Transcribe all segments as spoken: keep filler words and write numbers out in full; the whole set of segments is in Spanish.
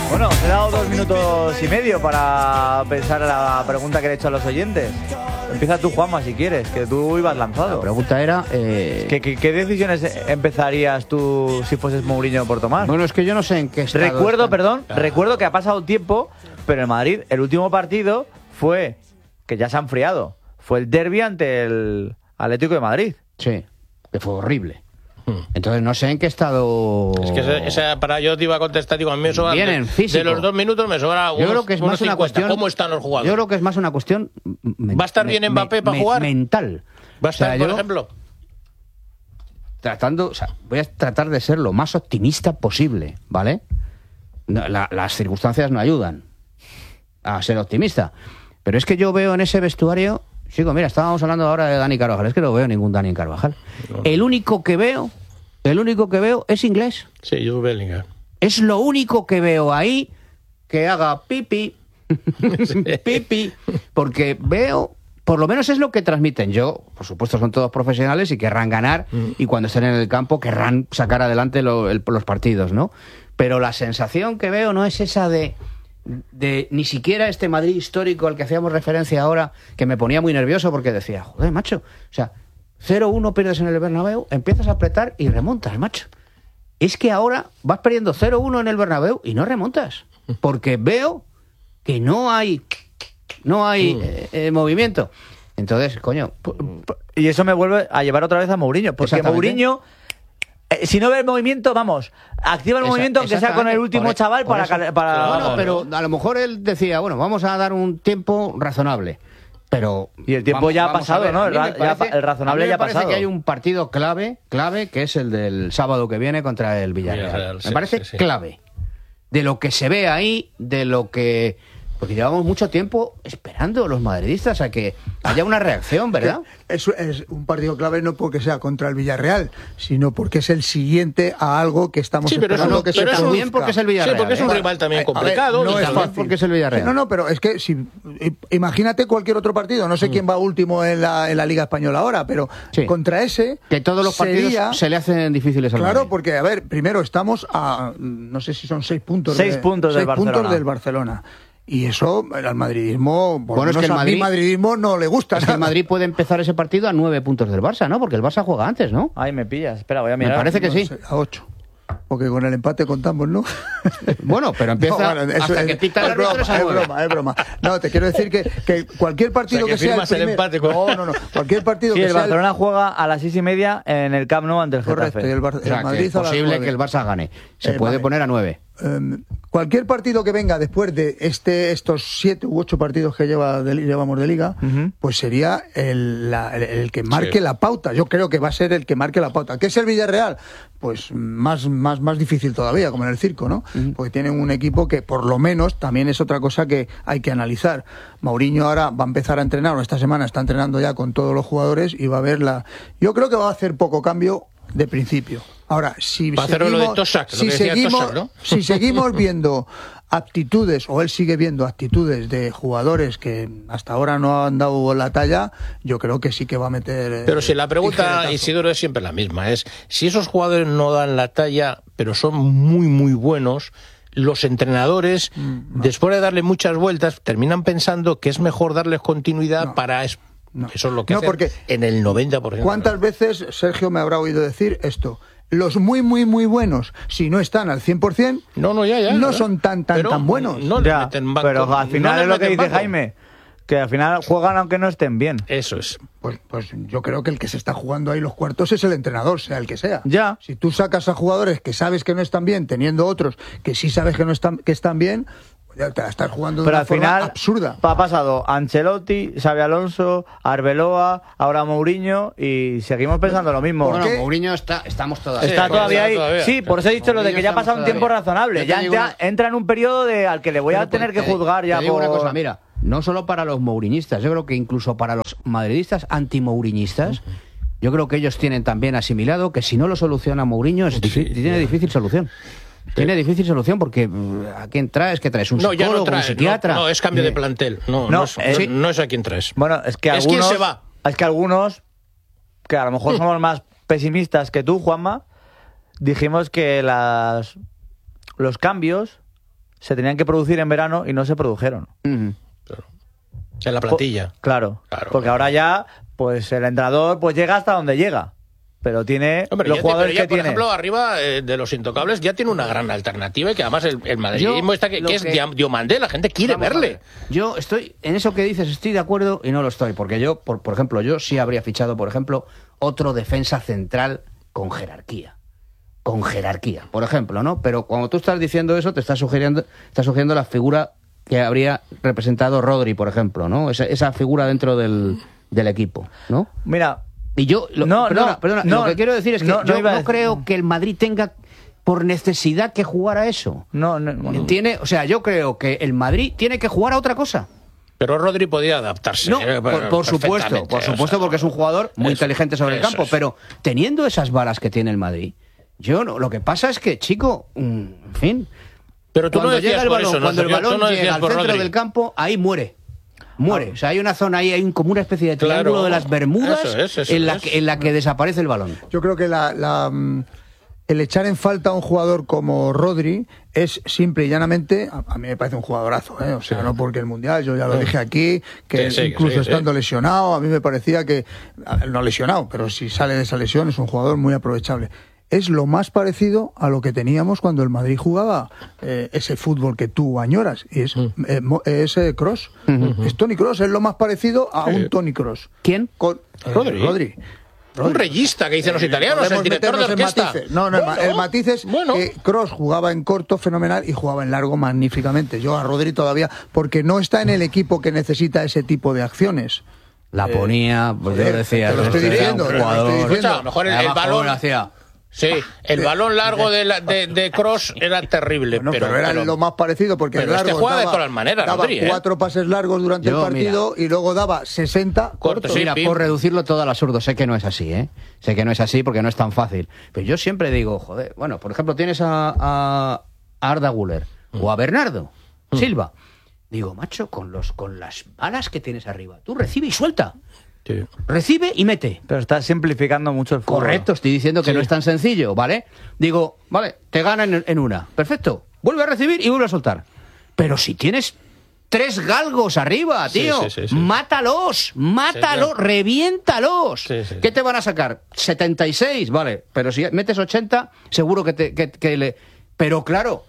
Bueno, os he dado dos minutos y medio para pensar la pregunta que le he hecho a los oyentes. Empieza tú, Juanma, si quieres, que tú ibas lanzado. La pregunta era... Eh... ¿Qué, qué, ¿Qué decisiones empezarías tú si fueses Mourinho por tomar? Bueno, es que yo no sé en qué estado Recuerdo, están. perdón, Claro. recuerdo que ha pasado tiempo, pero en Madrid el último partido fue, que ya se ha enfriado, fue el derbi ante el Atlético de Madrid. Sí, que fue horrible. Entonces no sé en qué estado... Es que ese, ese, para yo te iba a contestar, digo, a mí me sobra Vienen de, físico. de los dos minutos me sobra unos, Yo creo que es más una cincuenta. cuestión... ¿Cómo están los jugadores? Yo creo que es más una cuestión... ¿Va a estar bien me, Mbappé me, para me, jugar? Mental. ¿Va a estar, o sea, por yo, ejemplo? Tratando... O sea, voy a tratar de ser lo más optimista posible, ¿vale? No, la, las circunstancias no ayudan a ser optimista. Pero es que yo veo en ese vestuario... Chico, mira, estábamos hablando ahora de Dani Carvajal. Es que no veo ningún Dani Carvajal. No. El único que veo... El único que veo es inglés. Sí, Jude Bellingham. Es lo único que veo ahí que haga pipi, sí. pipi, porque veo, por lo menos es lo que transmiten. Yo, por supuesto, son todos profesionales y querrán ganar, mm. y cuando estén en el campo querrán sacar adelante lo, el, los partidos, ¿no? Pero la sensación que veo no es esa de, de ni siquiera este Madrid histórico al que hacíamos referencia ahora, que me ponía muy nervioso porque decía, joder, macho, o sea... cero uno pierdes en el Bernabéu, empiezas a apretar y remontas, macho. Es que ahora vas perdiendo cero uno en el Bernabéu y no remontas. Porque veo que no hay no hay mm. eh, eh, movimiento. Entonces, coño... Y eso me vuelve a llevar otra vez a Mourinho. Porque Mourinho, eh, si no ve el movimiento, vamos, activa el Esa, movimiento aunque sea con el último por, chaval por para... para bueno, pero a lo mejor él decía, bueno, vamos a dar un tiempo razonable. Pero y el tiempo vamos, ya ha pasado, ¿no? El, parece, ya, el razonable ya ha pasado. Me parece que hay un partido clave, clave, que es el del sábado que viene contra el Villarreal. Villarreal me sí, parece sí, sí. clave. De lo que se ve ahí, de lo que... Porque llevamos mucho tiempo esperando los madridistas a que haya una reacción, ¿verdad? Es, es un partido clave no porque sea contra el Villarreal, sino porque es el siguiente a algo que estamos sí, pero esperando un, que pero se produzca. Bien porque es el Villarreal. Sí, porque es un ¿eh? rival también A complicado. ver, no es fácil. Porque es el Villarreal. No, no, pero es que si imagínate cualquier otro partido, no sé mm. quién va último en la, en la Liga Española ahora, pero sí. contra ese... Que todos los partidos sería, se le hacen difíciles al Claro, Madrid. porque, a ver, primero estamos a, no sé si son seis puntos. Seis de, puntos, seis del, puntos Barcelona. del Barcelona. Y eso al madridismo, por bueno, es que el a Madrid, mí madridismo no le gusta. Es que el Madrid puede empezar ese partido a nueve puntos del Barça, ¿no? Porque el Barça juega antes, ¿no? Ay, me pillas. Espera, voy a mirar. Me parece que no, sí. A ocho. Porque con el empate contamos, ¿no? Bueno, pero empieza no, bueno, hasta es, que pita el árbitro es broma, es broma. No, te quiero decir que, que cualquier partido o sea, que, que sea el, primer... el empate con... No, no, no. Cualquier partido sí, que el sea Barcelona el... juega a las seis y media en el Camp Nou ante el Getafe. Correcto, y el, Bar... o sea, el Madrid que es posible que el Barça gane. Se eh, puede vale. poner a nueve. Um, cualquier partido que venga después de este estos siete u ocho partidos que lleva de, llevamos de Liga, uh-huh. pues sería el, la, el, el que marque sí. la pauta. Yo creo que va a ser el que marque la pauta. ¿Qué es el Villarreal? Pues más, más, más difícil todavía, como en el circo, ¿no? Uh-huh. Porque tienen un equipo que por lo menos también es otra cosa que hay que analizar. Mourinho ahora va a empezar a entrenar, o esta semana está entrenando ya con todos los jugadores y va a ver la... Yo creo que va a hacer poco cambio de principio. Ahora, si seguimos, Tosak, si, seguimos Tosak, ¿no? si seguimos viendo aptitudes, o él sigue viendo actitudes de jugadores que hasta ahora no han dado la talla, yo creo que sí que va a meter... Pero si la pregunta, Isidoro, es siempre la misma, es si esos jugadores no dan la talla, pero son muy, muy buenos, los entrenadores, mm, no. después de darle muchas vueltas, terminan pensando que es mejor darles continuidad no. para... No. Eso es lo que no, hacen porque en el noventa por ciento. ¿Cuántas veces Sergio me habrá oído decir esto? Los muy, muy, muy buenos, si no están al cien por ciento, no, no, ya, ya, no ¿verdad? son tan, tan, pero tan buenos. No ya, meten banco, pero al final no es lo que dice banco. Jaime, que al final juegan aunque no estén bien. Eso es. Pues, pues yo creo que el que se está jugando ahí los cuartos es el entrenador, sea el que sea. Ya. Si tú sacas a jugadores que sabes que no están bien, teniendo otros que sí sabes que no están, que están bien... Te la estás jugando de pero una al forma final absurda. Ha pasado Ancelotti, Xabi Alonso, Arbeloa, ahora Mourinho y seguimos pensando lo mismo. Bueno, Mourinho está, estamos todavía. Está sí, todavía ahí. Todavía. Sí, por eso he dicho Mourinho lo de que ya ha pasado un tiempo razonable. Ya entra, una... entra en un periodo de al que le voy pero a tener que juzgar ya. Te digo por... una cosa, mira, no solo para los mouriñistas, yo creo que incluso para los madridistas anti-mouriñistas, uh-huh. yo creo que ellos tienen también asimilado que si no lo soluciona Mourinho, es sí, difícil, tiene yeah. difícil solución. Tiene difícil solución porque ¿a quién traes? ¿Qué traes? ¿Un no, psicólogo, ya no traes, un psiquiatra? No, no, es cambio de plantel. No, no, no, es, eh, no, no es a quién traes. Bueno, es que es algunos... quién se va. Es que algunos, que a lo mejor somos más pesimistas que tú, Juanma, dijimos que las, los cambios se tenían que producir en verano y no se produjeron. Uh-huh. Claro. En la plantilla. Po claro, claro, porque claro. ahora ya, pues el entrenador pues llega hasta donde llega. Pero tiene Hombre, los ya jugadores te, pero ya, que por tiene. ejemplo, arriba eh, de los intocables ya tiene una gran alternativa y que además el, el madridismo Yo, está que, lo que es que- Diomandé, la gente quiere Vamos a verle. ver. Yo estoy, en eso que dices, estoy de acuerdo y no lo estoy, porque yo, por, por ejemplo, yo sí habría fichado, por ejemplo, otro defensa central con jerarquía. Con jerarquía, por ejemplo, ¿no? Pero cuando tú estás diciendo eso, te estás sugiriendo, estás sugiriendo la figura que habría representado Rodri, por ejemplo, ¿no? Esa, esa figura dentro del, del equipo, ¿no? Mira, Y yo, lo, No, perdona, no, perdona, no, lo que quiero decir es que no, no yo iba a no decir- creo que el Madrid tenga por necesidad que jugar a eso. no, no, bueno, Tiene, o sea, yo creo que el Madrid tiene que jugar a otra cosa. Pero Rodri podía adaptarse. No, eh, por, por supuesto, perfectamente, por o sea, supuesto, porque es un jugador muy eso, inteligente sobre el eso campo, es. pero teniendo esas balas que tiene el Madrid, yo no, lo que pasa es que, chico, mm, en fin, Pero tú cuando no decías llega el por balón, eso, ¿no, cuando el Sergio? Tú balón no llega decías al por centro Rodri. del campo, ahí muere. Muere. O sea, hay una zona ahí, hay un- como una especie de Claro. triángulo de las Bermudas Eso es, eso en, la es. que, en la que desaparece el balón. Yo creo que la, la, mm, el echar en falta a un jugador como Rodri es simple y llanamente, a, a mí me parece un jugadorazo, ¿eh? O sea, Sí. no porque el Mundial, yo ya lo Sí. dije aquí, que Sí, sí, que incluso sí, sí. estando lesionado, a mí me parecía que, a- no lesionado, pero si sale de esa lesión es un jugador muy aprovechable. Es lo más parecido a lo que teníamos cuando el Madrid jugaba eh, ese fútbol que tú añoras, y es, Mm. eh, mo- es eh, Kroos. Es Toni Kroos, es lo más parecido a Sí. un Toni Kroos. ¿Quién? Con, eh, Rodri. Rodri. Un reyista que dicen los italianos, el Podemos director de meternos en orquesta. matices. No, no, el ma- Bueno, el matiz es bueno. que Kroos jugaba en corto fenomenal y jugaba en largo magníficamente. Yo a Rodri todavía, porque no está en el equipo que necesita ese tipo de acciones. La ponía, pues yo joder, decía, te lo estoy este era diciendo, un te lo estoy jugador. diciendo. Escucha, a lo mejor el, el Además, balón joven, hacía. Sí, el balón largo de, la, de, de Kroos era terrible, Bueno, pero, pero, era pero- lo más parecido porque pero el este largo juega de daba, todas las maneras, daba Rodri, ¿eh? cuatro pases largos durante Yo, el partido y luego daba sesenta Corto, cortos. sí. Mira, pim. por reducirlo todo al absurdo, sé que no es así, ¿eh? Sé que no es así porque no es tan fácil. Pero yo siempre digo, joder, bueno, por ejemplo, tienes a, a Arda Güler o a Bernardo Silva. Digo, macho, con los con las balas que tienes arriba, tú recibe y suelta. Sí. Recibe y mete. pero está simplificando mucho el fútbol. Correcto, estoy diciendo que Sí. no es tan sencillo, ¿vale? Digo, vale, te ganan en, en una. Perfecto. Vuelve a recibir y vuelve a soltar. Pero si tienes tres galgos arriba, Sí, tío, sí, sí, sí. mátalos, mátalos, Sí, claro. reviéntalos. Sí, sí, ¿Qué sí. te van a sacar? setenta y seis, vale. Pero si metes ochenta, seguro que, te, que, que le... Pero claro,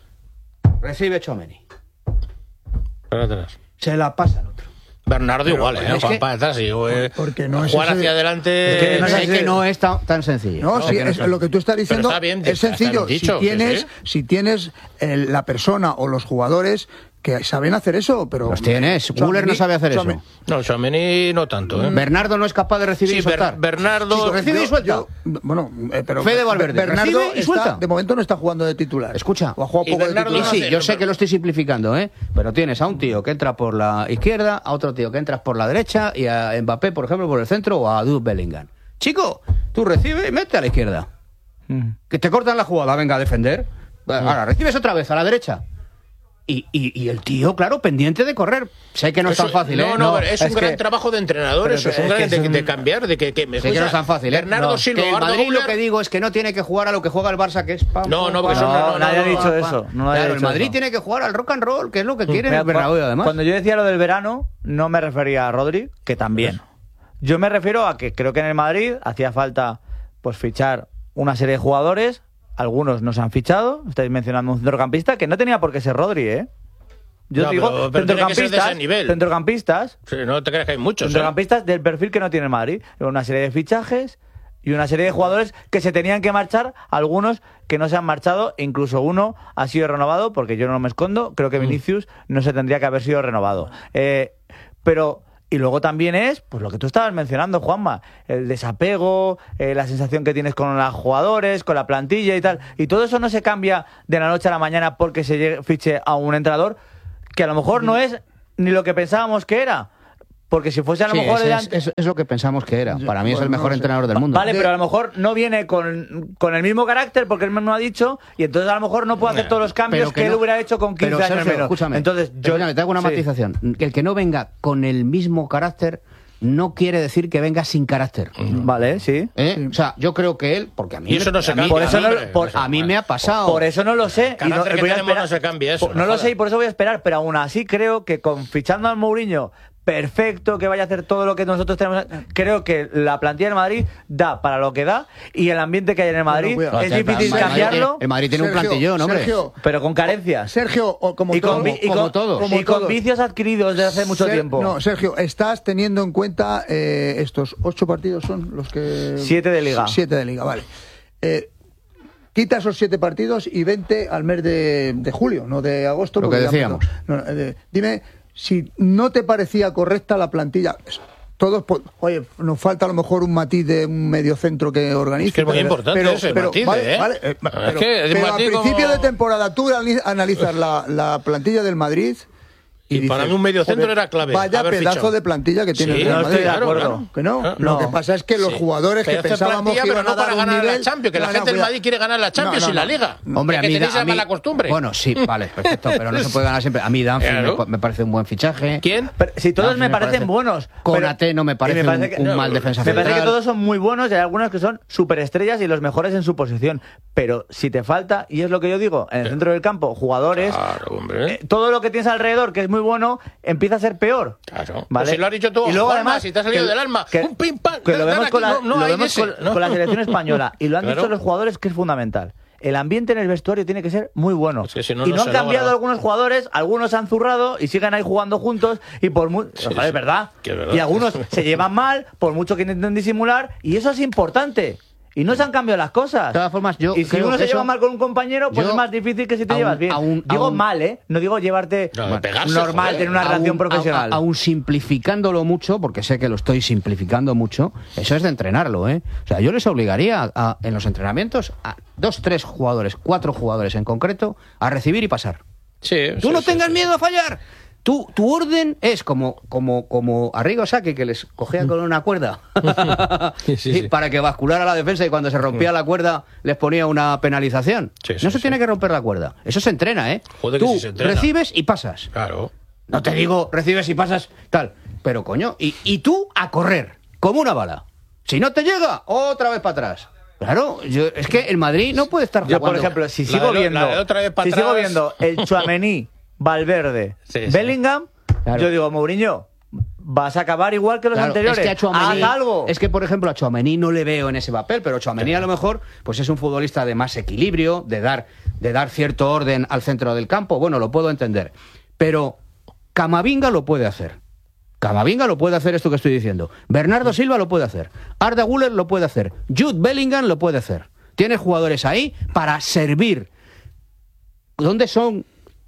recibe Tchouaméni. Para atrás. Se la pasa al otro. Bernardo igual, ¿eh? es Juan que- para atrás, y, eh, porque no es jugar ese- hacia adelante... es que no es sé así. que no es tan, tan sencillo. No, sí, Sé que no es, tan- lo que tú estás diciendo está bien, es está sencillo. bien dicho, si tienes, sí, sí. si tienes el- la persona o los jugadores que saben hacer eso, pero Los tienes. Müller no sabe hacer eso. Tchouaméni- No, Tchouaméni no tanto, ¿eh? Bernardo no es capaz de recibir Sí, y soltar. Ber- Bernardo... Sí, recibe y Yo- suelta. yo- bueno, eh, pero Fede Valverde, Bernardo recibe y está- suelta. de momento no está jugando de titular. Escucha. O ha jugado Y poco de Bernardo Y titular. no sí, hace, yo no, sé pero- que lo estoy simplificando, ¿eh? Pero tienes a un tío que entra por la izquierda, a otro tío que entra por la derecha y a Mbappé, por ejemplo, por el centro o a Jude Bellingham. Chico, tú recibes y mete a la izquierda. Mm. Que te cortan la jugada, venga a defender. Ahora, recibes otra vez a la derecha. Y, y, y el tío, claro, pendiente de correr. Sé que no es Eso- tan fácil, no, ¿eh? no, pero es, un es gran que- trabajo de entrenadores, pero es un es gran que de, es un- de cambiar, de que, que me Sé que no es tan fácil, ¿eh? Bernardo No, Silva, que el Arda Madrid lo Güler- que digo es que no tiene que jugar a lo que juega el Barça, que es pam, No, pam, no, porque pam, eso no, pam, no, nadie no, ha dicho pam, eso, pam. no nadie ha Claro, el dicho Madrid eso. tiene que jugar al rock and roll, que es lo que quiere Mira, el Bernabéu, además. Cuando yo decía lo del verano, no me refería a Rodri, que también. Yo me refiero a que creo que en el Madrid hacía falta pues fichar una serie de jugadores, algunos no se han fichado, estáis mencionando un centrocampista que no tenía por qué ser Rodri, ¿eh? Yo No, digo pero- pero tiene que ser de centrocampistas, ese nivel. centrocampistas, Sí, no te creas que hay muchos, ¿eh? centrocampistas del perfil que no tiene el Madrid, una serie de fichajes y una serie de jugadores que se tenían que marchar, algunos que no se han marchado, incluso uno ha sido renovado, porque yo no me escondo, creo que Vinicius no se tendría que haber sido renovado. Eh, pero, y luego también es, pues lo que tú estabas mencionando, Juanma, el desapego, eh, la sensación que tienes con los jugadores, con la plantilla y tal, y todo eso no se cambia de la noche a la mañana porque se llegue- fiche a un entrenador que a lo mejor no es ni lo que pensábamos que era. Porque si fuese a lo Sí, mejor... es, el es- ante- es- es lo que pensamos que era. Para mí es el bueno, mejor no sé. entrenador del mundo. Vale, pero a lo mejor no viene con, con el mismo carácter porque él mismo ha dicho y entonces a lo mejor no puede hacer Nah, todos los cambios Pero que, él no- hubiera hecho con quince pero, años Sergio, menos. Escúchame, Entonces yo escúchame, te hago una sí. matización. Que el que no venga con el mismo carácter no quiere decir que venga sin carácter. Vale, sí. ¿Eh? Sí. O sea, yo creo que él, porque a mí, Y eso no se a mí- cambia. por eso no- hombre, por- eso, a mí bueno. me ha pasado. Por eso no lo sé. y no, Carácter que voy a tenemos esperar- no se cambia eso, no no lo jodas. sé y por eso voy a esperar, pero aún así creo que con fichando al Mourinho perfecto, que vaya a hacer todo lo que nosotros tenemos, creo que la plantilla del Madrid da para lo que da y el ambiente que hay en el Madrid cuidado. es El difícil Madrid- cambiarlo, El Madrid tiene un Sergio, plantillón, hombre. Sergio, pero con carencias. Sergio, o como y todo, con, vi- y como con- todos. y como con todos. vicios adquiridos desde hace mucho Ser- tiempo. No, Sergio, estás teniendo en cuenta eh, estos ocho partidos son los que... Siete de Liga. Siete de Liga, vale. Eh, quita esos siete partidos y vente al mes de, de julio, no de agosto. Lo porque que ya decíamos. empezó. No, eh, dime si no te parecía correcta la plantilla. Todos, po- oye, nos falta a lo mejor un matiz de un mediocentro que organice. Es que es muy pero- importante pero, ese pero, matiz, vale, ¿eh? vale, eh, Es pero, que es un pero a matiz principio como- de temporada tú ani- analizas la, la plantilla del Madrid. Y para mí un mediocentro joder, era clave, Vaya haber pedazo fichado. de plantilla que tiene Sí, el Real no Madrid. estoy de acuerdo. claro. Que no. Ah, Lo no. que pasa es que los Sí. jugadores que Pero hace pensábamos plantilla, que pero iban no a dar para un ganar nivel, la Champions, que la no, no, gente del cuidado. Madrid quiere ganar la Champions No, no, y la no. Liga. Hombre, Es a que mí, tenéis da- a esa mí- mala costumbre. Bueno, sí, vale, perfecto, pero no se puede ganar siempre. A mí Danfield Claro. me, pa- me parece un buen fichaje. ¿Quién? Pero si todos Danfield me parecen buenos. Konate pero- no me y parece, un- que- un, no, mal defensa Me central. parece que todos son muy buenos y hay algunos que son superestrellas y los mejores en su posición. Pero si te falta, y es lo que yo digo, en el centro del campo, jugadores, Claro, hombre. eh, todo lo que tienes alrededor, que es muy bueno, empieza a ser peor. Claro. ¿Vale? Pues si lo has dicho tú, y luego Juanma, además, si te ha salido que- del alma, que- un pim pam, que lo dan vemos, aquí, con la, no- no lo hay vemos ese, con, ¿no? con la selección española y lo han Claro. dicho los jugadores que es fundamental. El ambiente en el vestuario tiene que ser muy bueno. Es que si no, y no no se han cambiado logra. algunos jugadores, algunos se han zurrado y siguen ahí jugando juntos y por mu- Sí, Joder, sí. es verdad. Que es verdad. Y algunos se llevan mal por mucho que intenten disimular y eso es importante. Y no se han cambiado las cosas. De todas formas, yo y si creo uno que se eso- lleva mal con un compañero, pues yo- es más difícil que si te aún- llevas bien. aún- digo aún- mal, ¿eh? No digo llevarte No, de pegarse, normal, joder. tener una Aún- relación profesional. a- a- Aún simplificándolo mucho, porque sé que lo estoy simplificando mucho, eso es de entrenarlo, ¿eh? O sea, yo les obligaría a, en los entrenamientos a dos, tres jugadores, cuatro jugadores en concreto, a recibir y pasar. Sí, Tú sí, no sí, tengas sí. miedo a fallar. Tu, tu orden es como, como, como Arrigo Sacchi, que les cogía con una cuerda Sí, sí, y sí. para que basculara la defensa y cuando se rompía la cuerda les ponía una penalización. Sí, sí, no se sí. tiene que romper la cuerda. Eso se entrena, ¿eh? Joder, que Tú sí se entrena. recibes y pasas. Claro. No te digo recibes y pasas tal. Pero coño, y, y tú a correr, como una bala. Si no te llega, otra vez para atrás. Claro, yo, es que el Madrid no puede estar Yo, jugando. por ejemplo, si La sigo de lo- viendo, la de otra vez para si sigo atrás. viendo el Tchouaméni, Valverde, Sí, sí. Bellingham, Claro. yo digo, Mourinho, vas a acabar igual que los Claro, anteriores. es que a Tchouaméni- Haz algo. Es que, por ejemplo, a Tchouaméni no le veo en ese papel, pero Tchouaméni a lo mejor pues es un futbolista de más equilibrio, de dar, de dar cierto orden al centro del campo. Bueno, lo puedo entender. Pero Camavinga lo puede hacer. Camavinga lo puede hacer esto que estoy diciendo. Bernardo Silva lo puede hacer. Arda Güler lo puede hacer. Jude Bellingham lo puede hacer. Tienes jugadores ahí para servir. ¿Dónde son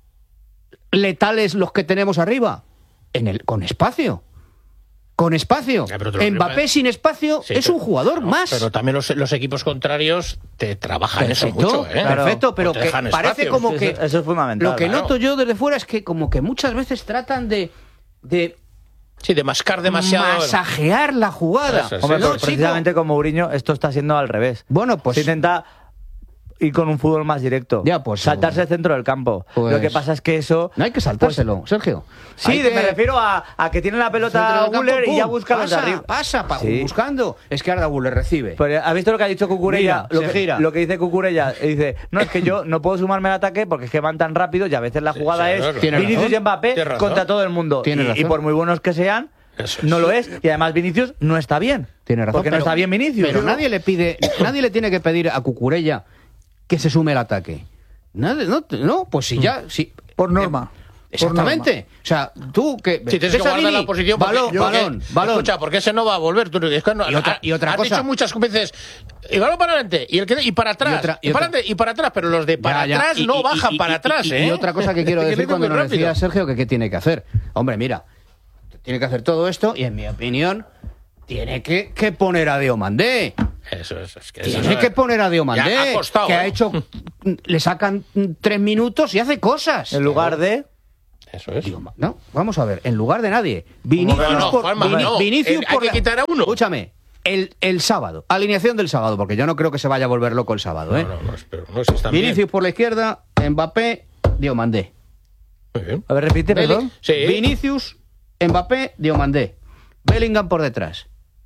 letales los que tenemos arriba? En el, con espacio. Con espacio. Ya, pero te lo- Mbappé sin espacio Sí, es pero- un jugador no, más. Pero también los, los equipos contrarios te trabajan Perfecto, eso mucho, ¿eh? Claro. perfecto, pero O te que dejan parece espacio. como Sí, que eso- eso es fundamental, lo que claro. noto yo desde fuera es que como que muchas veces tratan de de Sí, de mascar demasiado. masajear la jugada. Eso, sí. Hombre, No, pues chico. precisamente con Mourinho esto está siendo al revés. Bueno, pues Se intenta ir con un fútbol más directo. Ya, pues, saltarse el centro del campo. pues- Lo que pasa es que eso... no hay que saltárselo, Sergio. Sí, Hay de- que- me refiero a, a que tiene la centro pelota del campo, Güler y ya pum, busca los de pasa, arriba. Pasa, pa- Sí. buscando. Es que Arda Güler recibe. Pero, ¿has visto lo que ha dicho Cucurella? Mira, lo, se que, gira. lo que dice Cucurella. Y dice, no, es que yo no puedo sumarme al ataque porque es que van tan rápido y a veces la jugada sí, es claro. Tiene Vinicius razón. y Mbappé Tiene razón. contra todo el mundo. Tiene Y, razón. y por muy buenos que sean, Eso es. no lo es. Y además Vinicius no está bien. Tiene razón. Porque no pero- está bien Vinicius. Pero Yo- nadie le pide, nadie le tiene que pedir a Cucurella que se sume al ataque. Nadie, no, no, pues si ya, si Por norma. Exactamente. O sea, tú que Si tienes que ves a guardar Vini, la posición porque- balón, yo- balón, porque- balón. Escucha, porque ese no va a volver. Tú, es que no- Y otra- y otra has cosa. dicho muchas veces, y balón para adelante, y, el que, y para atrás, Y otra- y y para otra- adelante, y para atrás, pero los de para Ya, ya. atrás Y- no y- bajan y- para y- atrás, y, ¿eh? y otra cosa que quiero Es decir viene cuando muy nos rápido. decía Sergio que qué tiene que hacer. Hombre, mira, tiene que hacer todo esto y en mi opinión tiene que, que poner a Diomandé. Eso es, es que eso Tiene es- que poner a Ya Diomandé, ha costado, que ha ¿eh? hecho, le sacan tres minutos y hace cosas. En lugar de... Eso es. Digo, no, vamos a ver, en lugar de nadie. Vinicius que no, por, Juanma, Vini- no. Vinicius Eh, hay por que la- quitar a uno. Escúchame, el, el sábado, alineación del sábado, porque yo no creo que se vaya a volver loco el sábado, ¿eh? No, no, no, espero, no, si están Vinicius bien. por la izquierda, Mbappé, Diomandé. Muy bien. A ver, repite, perdón. Sí. Vinicius, Mbappé, Diomandé. Bellingham por detrás.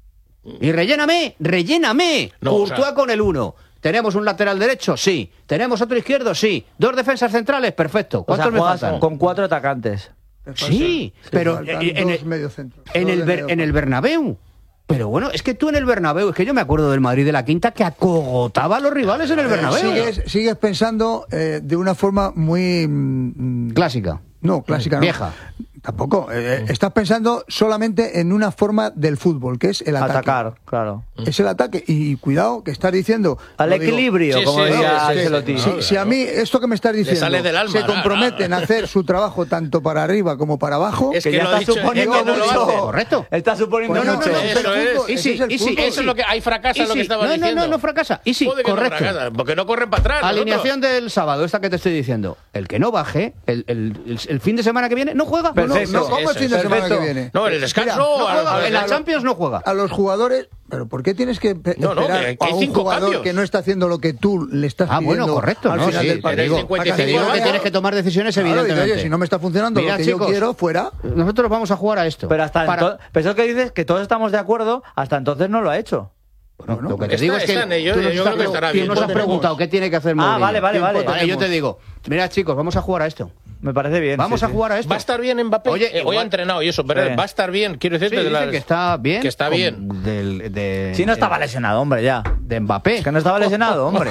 Y relléname, relléname. No, Courtois o sea- con el uno. ¿Tenemos un lateral derecho? Sí. ¿Tenemos otro izquierdo? Sí. ¿Dos defensas centrales? Perfecto. O sea, ¿Cuántos me juegas faltan? con cuatro atacantes. Sí, pero faltan en, en dos el, mediocentros, en dos el de Ber- medio en el campo. Bernabéu. Pero bueno, es que tú en el Bernabéu, es que yo me acuerdo del Madrid de la Quinta que acogotaba a los rivales en el Bernabéu. Sigues, sigues pensando eh, de una forma muy... mm, Clásica. No, clásica no. Vieja. Tampoco. Eh, estás pensando solamente en una forma del fútbol, que es el ataque. Atacar, claro. Es el ataque. Y cuidado, que estás diciendo... Al lo digo, equilibrio, Sí, como sí, decía sí, sí, Ancelotti. sí, Si, si a mí esto que me estás diciendo sale del alma, se ¿no? comprometen a hacer su trabajo tanto para arriba como para abajo, Es Que que ya lo ha está dicho, suponiendo es que no lo mucho. hace. Correcto. Está suponiendo Pues no, mucho. no, no, Eso pero es. fútbol, Y ese sí, es el y sí, fútbol. Eso es lo que hay fracasa Y lo que sí. estaba no, diciendo. No, no, no fracasa. Y sí, Joder, que no correcto. fracasa, porque no corren para atrás. los Alineación del sábado, esta que te estoy diciendo. El que no baje, el, el, el, el fin de semana que viene, no juega. No, no, Perfecto. no, ¿cómo el fin de Eso, semana que perfecto. viene? No, en el descanso, Mira, no a- juega, a- En la a- Champions no juega. A los jugadores, pero ¿por qué tienes que pe- No, no, esperar que hay a un cinco jugador cambios. que no está haciendo lo que tú le estás Ah, pidiendo bueno, correcto. al No, final sí, del te partido? digo, cincuenta y ¿A te que digo sí? que Claro. tienes que tomar decisiones, Claro, dice, evidentemente. oye, si no me está funcionando Mira, lo que yo chicos, quiero, fuera. Nosotros vamos a jugar a esto. Pero hasta Para- entonces, pero eso que dices que todos estamos de acuerdo, hasta entonces no lo ha hecho. Bueno, Bueno, lo que te está- digo es que está en ello, tú nos yo estás creo que estará tú bien. nos has Tiempo preguntado tenemos. qué tiene que hacer Ah, Mourinho. vale, vale, Tiempo vale. Vale, yo te tenemos. digo, mira chicos, vamos a jugar a esto. Me parece bien. Vamos sí, a sí. jugar a esto. Va a estar bien Mbappé. Oye, Eh, hoy igual- ha entrenado y eso, pero Sí. va a estar bien. Quiero Sí, decirte de dicen la- que está bien. Que está con- bien. del- de, Si no estaba de- lesionado, hombre, ya. de Mbappé. Que no estaba lesionado, hombre.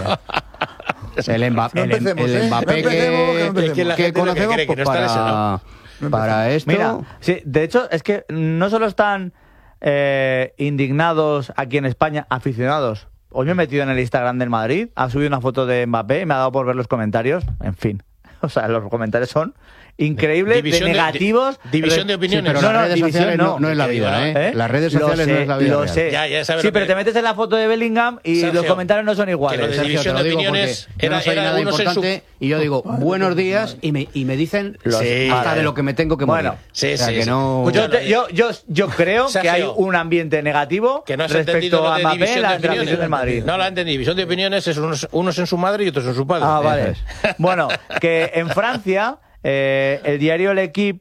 El, Emba- No el, empecemos, el ¿eh? Mbappé No empecemos, que no que, empecemos. Que la que gente lo que conocemos cree que pues, no está para, lesionado. para esto. Mira, sí, de hecho, es que no solo están eh, indignados aquí en España, aficionados. Hoy me he metido en el Instagram del Madrid, ha subido una foto de Mbappé y me ha dado por ver los comentarios. En fin, o sea, los comentarios son increíbles, División de de- negativos. di- división de Re- opiniones. pero no, las no, redes división sociales no, no es la Que vida, diga, ¿eh? ¿Eh? Las redes Lo sociales no sé, es la vida Lo real. sé. Ya, ya sabes sí, lo pero que- te metes en la foto de Bellingham y Sergio, los comentarios no son que iguales. lo de Sergio, división te lo de digo opiniones porque yo era- no soy era nada algunos en su- importante y yo digo buenos días y me, y me dicen Los- Sí. hasta Vale. de lo que me tengo que morir. Bueno, sí, o sea, sí, que sí. no... Yo, te- yo, yo, yo creo Sergio, que hay un ambiente negativo Que no has entendido respecto lo a de Mbappé división en la, de en la afición opiniones. del Madrid. No la entendí. División de opiniones es unos, unos en su madre y otros en su padre. Ah, vale. Eso Bueno, que en Francia, eh, el diario L'Equipe.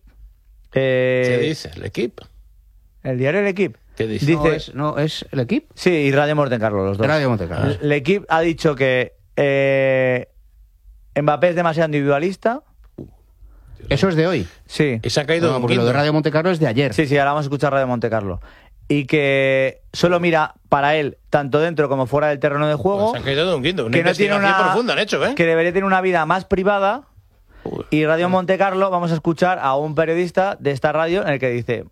Eh, ¿Qué dice el equipo? El diario L'Equipe. ¿Qué dice? no, es, no, es el equipo. Sí, y Radio Montecarlo, los dos. Radio Montecarlo. L'Equipe ha dicho que eh, Mbappé es demasiado individualista. Eso es de hoy. Sí. Y se ha caído No, un porque lo quinto. de Radio Montecarlo es de ayer. Sí, sí, ahora vamos a escuchar Radio Montecarlo. Y que solo mira para él, tanto dentro como fuera del terreno de juego. Se han caído de un quinto. Una que no tiene investigación una profunda han hecho, ¿eh? que debería tener una vida más privada. Y Radio Montecarlo vamos a escuchar a un periodista de esta radio en el que dice: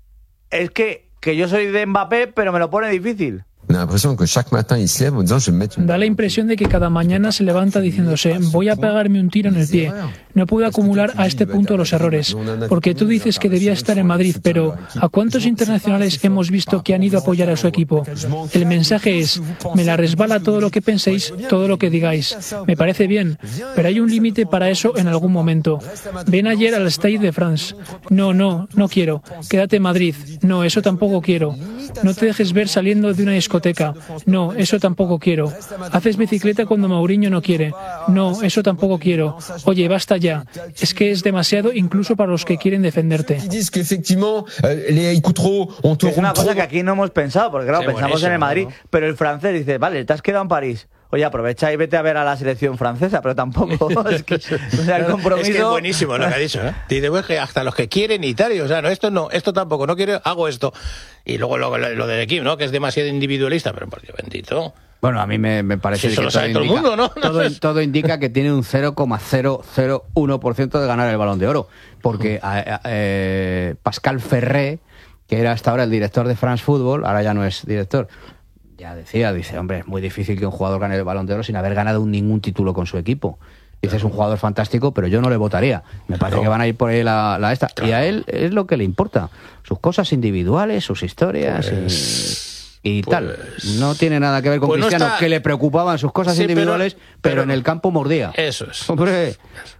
es que, que yo soy de Mbappé, pero me lo pone difícil. On a l'impression que chaque matin il se lève en disant je vais me mettre une Da la impresión de que cada mañana se levanta diciéndose, voy a pegarme un tiro en el pie. No puedo acumular a este punto los errores. Porque tú dices que debía estar en Madrid, pero ¿a cuántos internacionales hemos visto que han ido a apoyar a su equipo? El mensaje es, me la resbala todo lo que penséis, todo lo que digáis. Me parece bien, pero hay un límite para eso en algún momento. Ven ayer al Stade de France. No, no, no quiero. Quédate en Madrid. No, eso tampoco quiero. No te dejes ver saliendo de una discoteca. No, eso tampoco quiero. Haces bicicleta cuando Mourinho no quiere. No, eso tampoco quiero. Oye, basta ya. Es que es demasiado incluso para los que quieren defenderte. Ils disent qu'effectivement, euh, les haïkus trop, on te Que es una roule trop. cosa que aquí no hemos pensado, porque claro, Sí, pensamos en el buenísimo, Madrid, ¿no? pero el francés dice: vale, te has quedado en París. Oye, aprovecha y vete a ver a la selección francesa, pero tampoco. Es que, o sea, el compromiso. Es que es buenísimo lo que ha dicho, ¿eh? Dice, pues que hasta los que quieren y tal, y, o sea, no, esto no, esto tampoco, no quiero, hago esto. Y luego lo, lo, lo del equipo, ¿no? Que es demasiado individualista, pero por Dios bendito. Bueno, a mí me, me parece Si eso que lo sabe todo el indica, mundo, ¿no? Todo, todo indica que tiene un cero coma cero cero uno por ciento de ganar el Balón de Oro. Porque a- a- eh, Pascal Ferré, que era hasta ahora el director de France Football, ahora ya no es director, ya decía, dice, hombre, es muy difícil que un jugador gane el Balón de Oro sin haber ganado ningún título con su equipo. Dice, es un jugador fantástico, pero yo no le votaría. Me parece que van a ir por ahí la, la esta. Y a él es lo que le importa. Sus cosas individuales, sus historias y, y pues- tal. No tiene nada que ver con Pues no Cristiano, está- que le preocupaban sus cosas Sí, pero- individuales, pero, pero- en el campo mordía. Eso es. Hombre,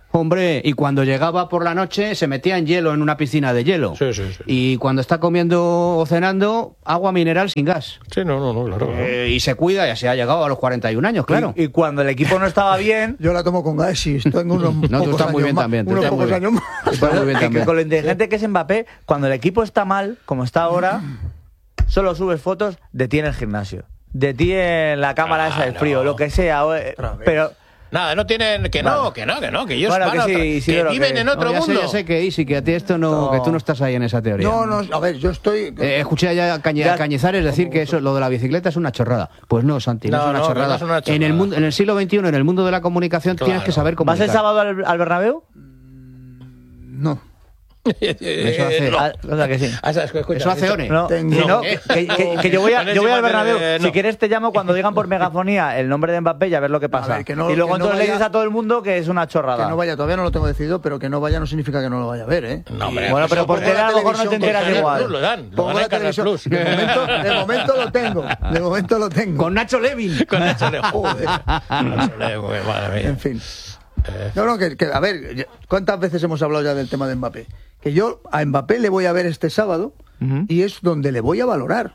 Hombre, y cuando llegaba por la noche se metía en hielo en una piscina de hielo. Sí, sí, sí. Y cuando está comiendo o cenando, agua mineral sin gas. Sí, no, no, no, claro. Eh, y se cuida, ya se ha llegado a los cuarenta y un años, claro. Y, y cuando el equipo no estaba bien... Yo la tomo con gas y tengo unos No, tú pocos estás muy años bien más, también, tú unos estás muy pocos bien. años más. Está muy bien que- que también. con lo inteligente que es Mbappé, cuando el equipo está mal, como está ahora, solo subes fotos de ti en el gimnasio, de ti en la cámara esa del Claro. frío, lo que sea, o- eh, Otra vez. pero Nada, no tienen... Que no, que no, que no, que ellos Bueno, van que a sí, otra- Isidoro, que viven que- en otro No, ya sé, mundo. ya sé que Isi, que a ti esto no, No. que tú no estás ahí en esa teoría. No, no, a ver, yo estoy... Eh, escuché ya a Cañe- Ya- a Cañizares decir que eso, lo de la bicicleta es una chorrada. Pues no, Santi, no, No, es una no, que chorrada. no es una En el chorrada. mundo, en el siglo veintiuno, en el mundo de la comunicación, Claro. tienes que saber ¿vas comunicar. el sábado al, al Bernabéu? No. Eso hace- no. Ah, o sea que sí. Ah, sabes, escucha, Eso hace esto- One. No, Tengo- si no, No. que, que- que yo voy, a, Con yo voy ese al Bernabéu. eh, no. Si quieres te llamo cuando digan por megafonía el nombre de Mbappé y a ver lo que pasa. ver, que no- y luego que no entonces le vaya- dices a todo el mundo que es una chorrada. Que no vaya, todavía no lo tengo decidido, pero que no vaya no significa que no lo vaya a ver, ¿eh? No, hombre, Bueno, pero eso por pongo tele la a lo mejor no te televisión, enteras por Canal igual. Plus lo dan, lo Pongo dan la en Canal televisión. Plus. De momento, de momento lo tengo. De momento lo tengo. Con Nacho Levin. Con Nacho Leo. Joder. Nacho Leo, güey, madre mía. En fin. No, no, que, que, a ver, ya- ¿cuántas veces hemos hablado ya del tema de Mbappé? Que yo a Mbappé le voy a ver este sábado Ujú. y es donde le voy a valorar.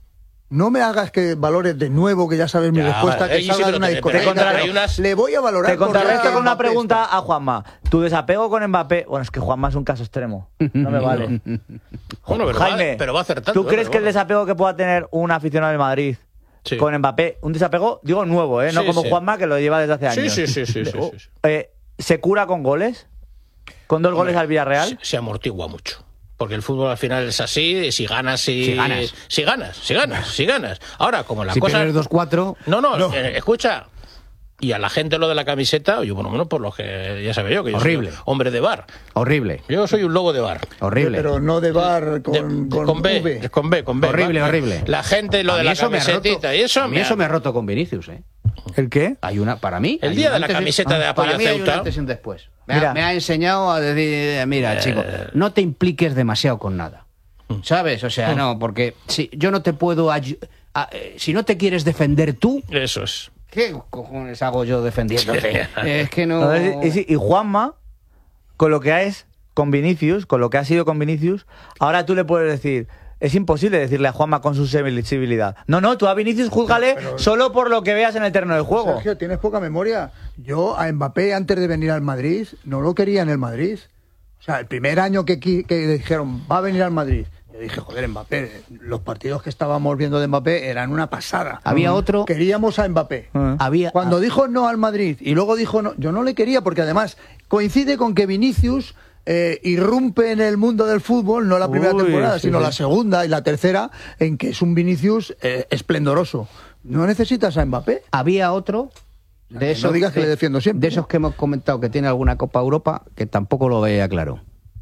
No me hagas que valores de nuevo, que ya sabes mi Ya, respuesta, vale, que eh, salga Isidro, de una te- discoteca. te contrarresta- hay unas- Le voy a valorar. Te porque contrarresto ya con una Mbappé pregunta está. a Juanma. ¿Tu desapego con Mbappé? Bueno, es que Juanma es un caso extremo. No me vale. Bueno, pero Jaime, va, pero va acertando. ¿tú crees pero que el bueno. desapego que pueda tener un aficionado del Madrid Sí. con Mbappé, un desapego, digo nuevo, ¿eh? No Sí, como sí. Juanma que lo lleva desde hace Sí, años. sí, sí, sí, sí, sí, sí. Eh, ¿Se cura con goles? ¿Con dos goles al Villarreal? Se, se amortigua mucho. Porque el fútbol al final es así, si ganas, si, Si ganas. si ganas, si ganas, si ganas. Ahora, como la Si cosa... pierdes dos cuatro, No, no, eh, escucha. Y a la gente lo de la camiseta, yo por lo menos por lo que ya sabía yo, que yo Horrible. soy hombre de bar. horrible, Yo soy un lobo de bar. horrible. Pero no de bar con, De- de- con, con B, V. con B, con B. Horrible, ¿vale? horrible. La gente, lo A de mí la eso me ha roto. camisetita y eso, A mí me eso ha- me ha roto con Vinicius, ¿eh? ¿El qué? Hay una, para mí. El hay día un de la antes y- camiseta de apoyo Para mí hay un Ceuta. antes y un después. Me, Mira. ha, me ha enseñado a decir, mira, chico, no te impliques demasiado con nada. ¿Sabes? O sea, no, porque si yo no te puedo ayu- a- eh, si no te quieres defender tú, Eso es. ¿qué cojones hago yo defendiéndote? Es que no. Entonces, y, y Juanma, con lo que es con Vinicius, con lo que ha sido con Vinicius, ahora tú le puedes decir, es imposible decirle a Juanma con su sensibilidad. No, no, tú a Vinicius júzgale solo por lo que veas en el terreno de juego. Sergio, tienes poca memoria. Yo a Mbappé, antes de venir al Madrid, no lo quería en el Madrid. O sea, el primer año que, qui- que dijeron, va a venir al Madrid, yo dije, joder, Mbappé, los partidos que estábamos viendo de Mbappé eran una pasada. Había otro. Queríamos a Mbappé. Ah. Había. Cuando dijo no al Madrid y luego dijo no, yo no le quería porque además coincide con que Vinicius eh, irrumpe en el mundo del fútbol, no la primera Uy, temporada, sí, sino sí. la segunda y la tercera, en que es un Vinicius eh, esplendoroso. ¿No necesitas a Mbappé? Había otro. De Que no esos, digas que le defiendo siempre. De esos que hemos comentado que tiene alguna Copa Europa, que tampoco lo veía claro.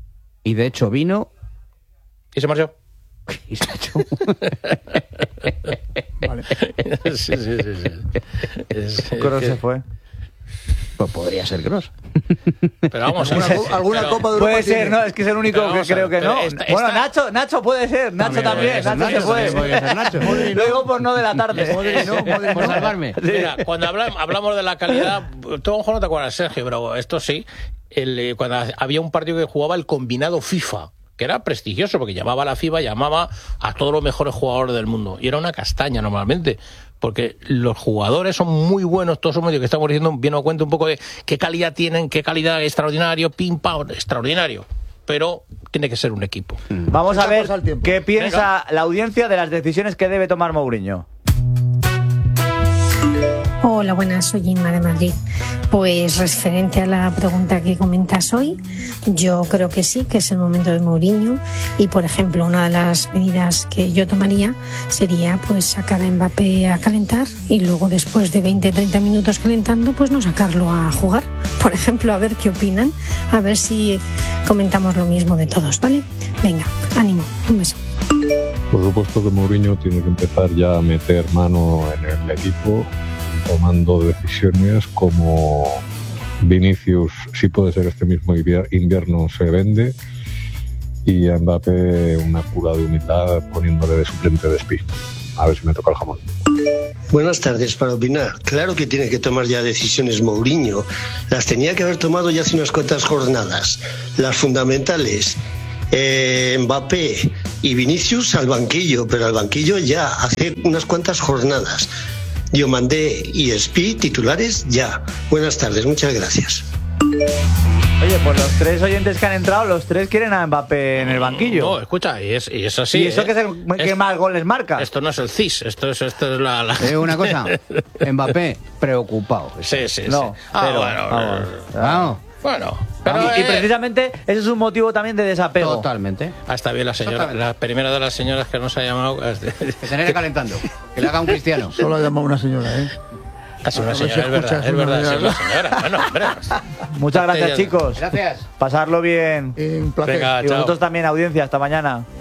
Y de hecho vino ¿Y se marchó? y se ha hecho. Vale. sí, sí, sí. sí. Es- Kroos es se que- fue. Pues podría ser Kroos. Pero vamos a ¿Alguna, co- alguna pero- Copa de Europa Puede ser, tiene? ¿no? Es que es el único Pero que vamos a creo ver, que no. pero esta- Bueno, esta- Nacho, Nacho puede ser, Nacho También también, puede ser, Nacho se Nacho puede. también podría ser Nacho. Lo digo por no de la tarde. Modric no, Modric Por no. salvarme. Mira, cuando habla- hablamos de la calidad, tú a lo mejor no te acuerdas, Sergio, pero esto sí, el, eh, cuando había un partido que jugaba el combinado FIFA, que era prestigioso, porque llamaba a la FIFA, llamaba a todos los mejores jugadores del mundo, y era una castaña normalmente, porque los jugadores son muy buenos, todos somos que estamos diciendo, bien a cuenta un poco de qué calidad tienen, qué calidad extraordinario, pim, pam, extraordinario, pero tiene que ser un equipo. Vamos a Echamos ver al tiempo. qué piensa la audiencia de las decisiones que debe tomar Mourinho. Hola, buenas, soy Inma de Madrid. Pues referente a la pregunta que comentas hoy, yo creo que sí, que es el momento de Mourinho y, por ejemplo, una de las medidas que yo tomaría sería pues sacar a Mbappé a calentar y luego después de veinte a treinta minutos calentando, pues no sacarlo a jugar. Por ejemplo, a ver qué opinan, a ver si comentamos lo mismo de todos, ¿vale? Venga, ánimo, un beso. Por supuesto que Mourinho tiene que empezar ya a meter mano en el equipo, tomando decisiones como Vinicius, si puede ser este mismo invier- invierno, se vende, y a Mbappé una cura de humildad poniéndole de suplente de Spi. A ver si me toca el jamón. Buenas tardes. Para opinar, claro que tiene que tomar ya decisiones Mourinho. Las tenía que haber tomado ya hace unas cuantas jornadas. Las fundamentales. Eh, Mbappé y Vinicius al banquillo, pero al banquillo ya, hace unas cuantas jornadas. Diomandé y Espi titulares ya. Buenas tardes, muchas gracias. Oye, pues los tres oyentes que han entrado, los tres quieren a Mbappé en el banquillo. No, escucha, y es, y es así. ¿Y eso ¿eh? que es el que Es- más goles marca? Esto no es el C I S, esto es, esto es la... la... Te digo una cosa, Mbappé, preocupado. Sí, sí, No, sí. Ah, pero, bueno, vamos. Vamos. bueno. Pero, y, y eh, precisamente ese es un motivo también de desapego. Totalmente. ah, está bien la señora, Totalmente. la primera de las señoras que nos ha llamado. Es de- Que se nene calentando. Que le haga un cristiano. Solo ha llamado una señora, ¿eh? Ah, sí, una A ver si señora, es verdad, escuchas es una verdad, sí, de una las- señora. Bueno, hombre. Muchas gracias, Bastante ya- chicos. Gracias. Pasarlo bien. Un placer. Venga, Y chao. vosotros también, audiencia. Hasta mañana.